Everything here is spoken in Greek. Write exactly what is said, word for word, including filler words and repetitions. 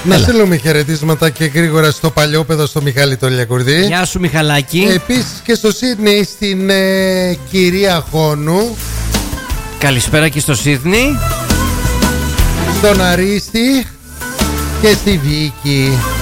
Να στείλουμε χαιρετίσματα και γρήγορα στο Παλιόπαιδο, στο Μιχάλη το Λιακουρδί. Γεια σου Μιχαλάκη. Επίσης και στο Σίδνεϊ στην ε, κυρία Χόνου. Καλησπέρα και στο Σίδνεϊ. Στον Αρίστη και στη Βίκη.